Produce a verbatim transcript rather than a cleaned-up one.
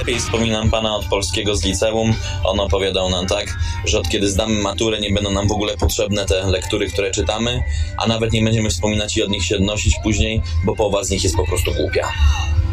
najlepiej wspominam pana od polskiego z liceum. On opowiadał nam tak, że od kiedy zdamy maturę, nie będą nam w ogóle potrzebne te lektury, które czytamy, a nawet nie będziemy wspominać i od nich się odnosić później, bo połowa z nich jest po prostu głupia.